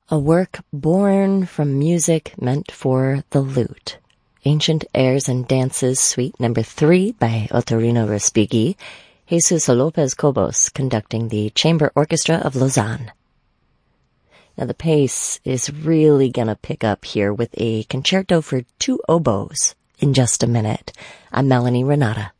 A work born from music meant for the lute. Ancient Airs and Dances, Suite No. 3 by Otorino Respighi, Jesus Lopez Cobos conducting the Chamber Orchestra of Lausanne. Now the pace is really gonna pick up here with a concerto for two oboes in just a minute. I'm Melanie Renata.